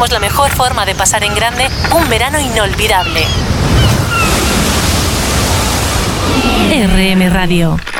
somos la mejor forma de pasar en grande un verano inolvidable. RM Radio.